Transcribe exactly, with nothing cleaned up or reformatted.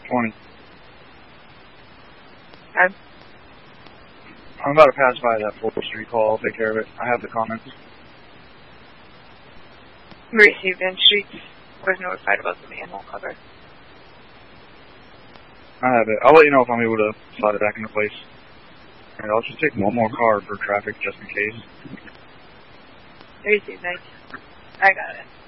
twenty. Okay. I'm about to pass by that fourth Street call. I'll take care of it. I have the comments. Received in streets. Was notified about the manhole cover. I have it. I'll let you know if I'm able to slide it back into place. And I'll just take one more car for traffic just in case. Received, nice. I got it.